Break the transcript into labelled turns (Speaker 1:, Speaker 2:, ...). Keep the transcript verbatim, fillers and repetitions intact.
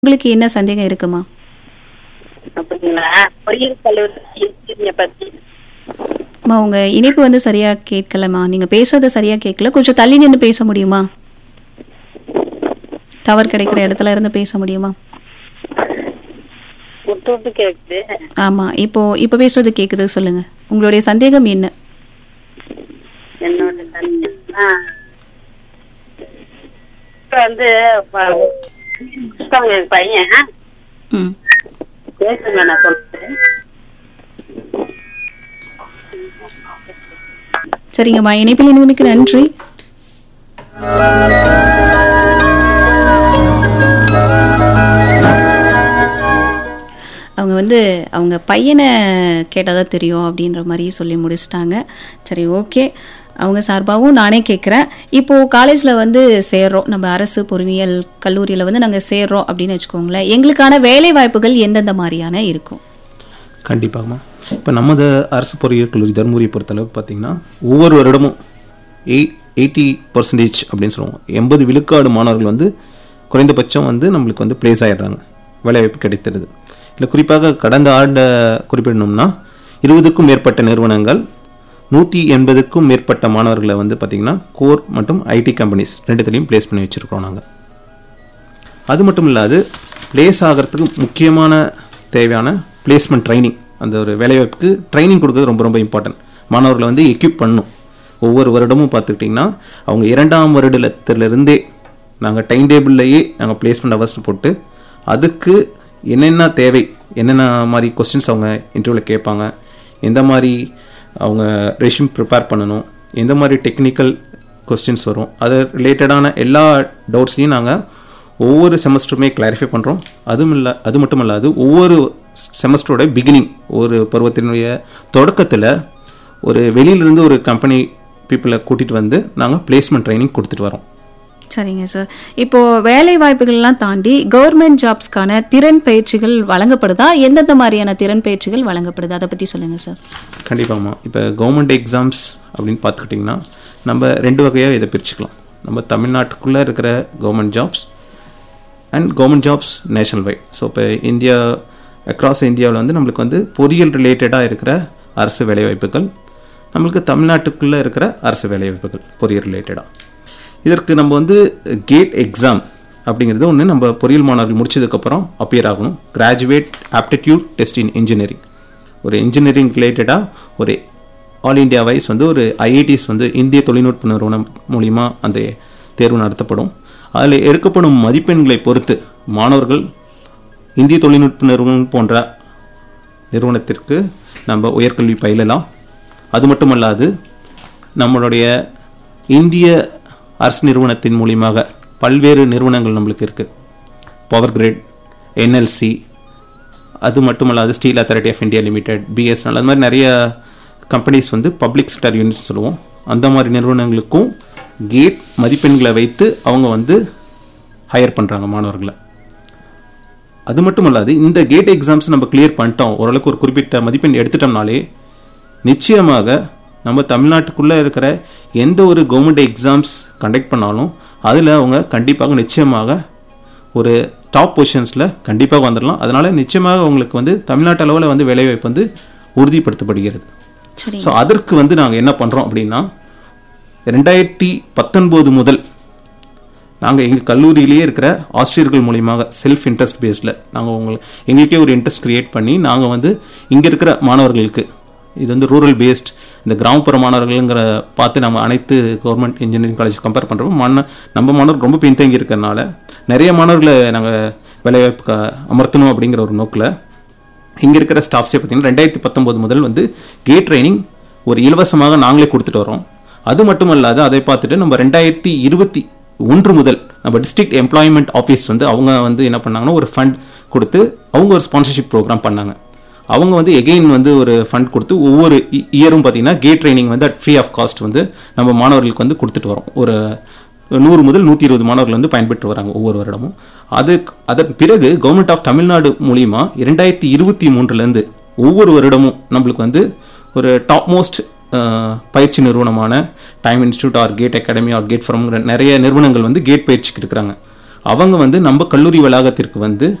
Speaker 1: உங்களுக்கு என்ன சந்தேகம் இருக்குமா?
Speaker 2: அப்படிங்களா? பொறியியல் கல்லூரி பத்தி
Speaker 1: அம்மா, உங்க இணைப்பு வந்து சரியா கேட்கலம்மா. நீங்க பேசுறது சரியா கேட்கல. கொஞ்சம் தள்ளி நின்று பேச முடியுமா? டவர் கிடைக்கிற இடத்துல இருந்து பேச முடியுமா?
Speaker 2: விட்டு விட்டு கேக்குது.
Speaker 1: ஆமா, இப்போ இப்ப பேசுறது கேக்குது. சொல்லுங்க, உங்களுடைய சந்தேகம் என்ன?
Speaker 2: என்னோட சந்தேகம் இப்ப வந்து ப- முடிச்சிட்டாங்க என் பையன்.
Speaker 1: ம்
Speaker 2: பேசுங்க, நான் சொல்றேன்.
Speaker 1: சரிங்கம்மா, இணைப்பில் இணைந்தமைக்கு நன்றி. அவங்க வந்து அவங்க பையனை கேட்டாதான் தெரியும் அப்படின்ற மாதிரி சொல்லி முடிச்சிட்டாங்க. சரி, ஓகே. அவங்க சார்பாகவும் நானே கேட்குறேன். இப்போது காலேஜில் வந்து சேர்றோம், நம்ம அரசு பொறியியல் கல்லூரியில் வந்து நாங்கள் சேர்றோம் அப்படின்னு வச்சுக்கோங்களேன். எங்களுக்கான வேலை வாய்ப்புகள் எந்தெந்த மாதிரியான இருக்கும்?
Speaker 3: கண்டிப்பாகமா. இப்போ நமது அரசு பொறியியல் கல்லூரி தருமபுரியை பொறுத்தளவுக்கு பார்த்திங்கன்னா ஒவ்வொரு வருடமும் எயிட் எயிட்டி பர்சன்டேஜ் அப்படின்னு சொல்லுவோம், எண்பது விழுக்காடு மாணவர்கள் வந்து குறைந்தபட்சம் வந்து நம்மளுக்கு வந்து பிளேஸ் ஆகிடுறாங்க, வேலைவாய்ப்பு கிடைத்திருது. இல்லை குறிப்பாக கடந்த ஆண்டை குறிப்பிடணும்னா இருபதுக்கும் மேற்பட்ட நிறுவனங்கள் நூற்றி எண்பதுக்கும் மேற்பட்ட மாணவர்களை வந்து பார்த்திங்கன்னா கோர் மற்றும் ஐடி கம்பெனிஸ் ரெண்டுத்துலேயும் பிளேஸ் பண்ணி வச்சுருக்கோம் நாங்கள். அது மட்டும் இல்லாது பிளேஸ் ஆகிறதுக்கு முக்கியமான தேவையான பிளேஸ்மெண்ட் ட்ரைனிங், அந்த ஒரு வேலைவாய்ப்புக்கு ட்ரைனிங் கொடுக்குறது ரொம்ப ரொம்ப இம்பார்ட்டன்ட். மாணவர்களை வந்து எக்யூப் பண்ணணும். ஒவ்வொரு வருடமும் பார்த்துக்கிட்டிங்கன்னா அவங்க இரண்டாம் வருடத்திலிருந்தே நாங்கள் டைம் டேபிள்லையே நாங்கள் பிளேஸ்மெண்ட் அவர்ஸ் போட்டு அதுக்கு என்னென்ன தேவை, என்னென்ன மாதிரி கொஸ்டின்ஸ் அவங்க இன்டர்வியூவில் கேட்பாங்க, எந்த மாதிரி அவங்க ரெஷ்யூம் ப்ரிப்பேர் பண்ணணும், எந்த மாதிரி டெக்னிக்கல் கொஸ்டின்ஸ் வரும், அது ரிலேட்டடான எல்லா டவுட்ஸையும் நாங்கள் ஒவ்வொரு செமஸ்டருமே கிளாரிஃபை பண்ணுறோம். அதுவும் இல்லை, அது மட்டும் இல்லாது ஒவ்வொரு செமஸ்டரோட பிகினிங், ஒரு பருவத்தினுடைய தொடக்கத்தில் ஒரு வெளியிலிருந்து ஒரு கம்பெனி பீப்புளை கூட்டிகிட்டு வந்து நாங்கள் பிளேஸ்மெண்ட் ட்ரைனிங் கொடுத்துட்டு வரோம்.
Speaker 1: சரிங்க சார். இப்போ வேலை வாய்ப்புகள்லாம் தாண்டி கவர்மெண்ட் ஜாப்ஸ்க்கான திறன் பயிற்சிகள் வழங்கப்படுதா? எந்தெந்த மாதிரியான திறன் பயிற்சிகள் வழங்கப்படுது, அதை பற்றி சொல்லுங்கள் சார்.
Speaker 3: கண்டிப்பாகமா. இப்போ கவர்மெண்ட் எக்ஸாம்ஸ் அப்படின்னு பார்த்துக்கிட்டிங்கன்னா நம்ம ரெண்டு வகையாக இதை பிரிச்சுக்கலாம். நம்ம தமிழ்நாட்டுக்குள்ளே இருக்கிற government jobs and government jobs national white. So இப்போ இந்தியா அக்ராஸ் இந்தியாவில் வந்து நம்மளுக்கு வந்து பொறியியல் ரிலேட்டடாக இருக்கிற அரசு வேலைவாய்ப்புகள், நம்மளுக்கு தமிழ்நாட்டுக்குள்ளே இருக்கிற அரசு வேலைவாய்ப்புகள் பொறியியல் ரிலேட்டடாக. இதற்கு நம்ம வந்து கேட் எக்ஸாம் அப்படிங்கிறது ஒன்று நம்ம பொறியியல் மாணவர்கள் முடிச்சதுக்கப்புறம் அப்பியர் ஆகணும். கிராஜுவேட் ஆப்டிடியூட் டெஸ்ட் இன் இன்ஜினியரிங், ஒரு இன்ஜினியரிங் ரிலேட்டடாக ஒரு ஆல் இண்டியா வைஸ் வந்து ஒரு ஐஐடிஸ் வந்து இந்திய தொழில்நுட்ப நிறுவனம் மூலிமா அந்த தேர்வு நடத்தப்படும். அதில் எடுக்கப்படும் மதிப்பெண்களை பொறுத்து மாணவர்கள் இந்திய தொழில்நுட்ப நிறுவனம் போன்ற நிறுவனத்திற்கு நம்ம உயர்கல்வி பயிலலாம். அது மட்டுமல்லாது நம்மளுடைய இந்திய அரசு நிறுவனத்தின் மூலியமாக பல்வேறு நிறுவனங்கள் நம்மளுக்கு இருக்குது. பவர் கிரிட், என்எல்சி, அது மட்டுமல்லாது steel authority of India limited, BSNL, அது மாதிரி நிறைய கம்பெனிஸ் வந்து பப்ளிக் செக்டர் யூனிட்ஸ் சொல்லுவோம். அந்த மாதிரி நிறுவனங்களுக்கும் கேட் மதிப்பெண்களை வைத்து அவங்க வந்து ஹையர் பண்ணுறாங்க மாணவர்களை. அது மட்டும் இல்லாது இந்த கேட் எக்ஸாம்ஸ் நம்ம கிளியர் பண்ணிட்டோம், ஓரளவுக்கு ஒரு குறிப்பிட்ட மதிப்பெண் எடுத்துட்டோம்னாலே நிச்சயமாக நம்ம தமிழ்நாட்டுக்குள்ளே இருக்கிற எந்த ஒரு கவர்மெண்ட் எக்ஸாம்ஸ் கண்டக்ட் பண்ணாலும் அதில் அவங்க கண்டிப்பாக நிச்சயமாக ஒரு டாப் பொசிஷன்ஸில் கண்டிப்பாக வந்துடலாம். அதனால் நிச்சயமாக அவங்களுக்கு வந்து தமிழ்நாட்டு அளவில் வந்து வேலைவாய்ப்பு வந்து உறுதிப்படுத்தப்படுகிறது. ஸோ அதற்கு வந்து நாங்கள் என்ன பண்ணுறோம் அப்படின்னா, ரெண்டாயிரத்தி பத்தொன்பது முதல் நாங்கள் எங்கள் கல்லூரியிலேயே இருக்கிற ஆசிரியர்கள் மூலியமாக செல்ஃப் இன்ட்ரெஸ்ட் பேஸில் நாங்கள் உங்களுக்கு எங்களுக்கே ஒரு இன்ட்ரெஸ்ட் க்ரியேட் பண்ணி நாங்கள் வந்து இங்கே இருக்கிற மாணவர்களுக்கு, இது வந்து ரூரல் பேஸ்ட், இந்த கிராமப்புற மாணவர்கள்ங்கிற பார்த்து நம்ம அனைத்து கவர்மெண்ட் இன்ஜினியரிங் காலேஜ் கம்பேர் பண்ணுறோம். மாண நம்ம மாணவர்கள் ரொம்ப பின்தங்கி இருக்கிறனால நிறைய மாணவர்களை நாங்கள் வேலைவாய்ப்பு அமர்த்தணும் அப்படிங்கிற ஒரு நோக்கில் இங்கே இருக்கிற ஸ்டாஃப்ஸே பார்த்திங்கன்னா ரெண்டாயிரத்தி பத்தொம்போது முதல் வந்து கேட் ட்ரைனிங் ஒரு இலவசமாக நாங்களே கொடுத்துட்டு வரோம். அது மட்டும் இல்லாது அதை பார்த்துட்டு நம்ம ரெண்டாயிரத்தி இருபத்தி ஒன்று முதல் நம்ம டிஸ்ட்ரிக்ட் எம்ப்ளாய்மெண்ட் ஆஃபீஸ் வந்து அவங்க வந்து என்ன பண்ணாங்கன்னா ஒரு ஃபண்ட் கொடுத்து அவங்க ஒரு ஸ்பான்சர்ஷிப் ப்ரோக்ராம் பண்ணாங்க. அவங்க வந்து எகெயின் வந்து ஒரு ஃபண்ட் கொடுத்து ஒவ்வொரு இயரும் பார்த்தீங்கன்னா கேட் ட்ரைனிங் வந்து அட் ஃப்ரீ ஆஃப் காஸ்ட் வந்து நம்ம மாணவர்களுக்கு வந்து கொடுத்துட்டு வரோம். ஒரு நூறு முதல் நூற்றி இருபது மாணவர்கள் வந்து பயன்பெற்று வராங்க ஒவ்வொரு வருடமும். அது அதன் பிறகு கவர்மெண்ட் ஆஃப் தமிழ்நாடு மூலிமா இரண்டாயிரத்தி இருபத்தி மூன்றுலேருந்து ஒவ்வொரு வருடமும் நம்மளுக்கு வந்து ஒரு டாப் மோஸ்ட் பயிற்சி நிறுவனமான time institute R gate academy R gate form நிறைய நிறுவனங்கள் வந்து கேட் பயிற்சிக்கு இருக்கிறாங்க. அவங்க வந்து நம்ம கல்லூரி வளாகத்திற்கு வந்து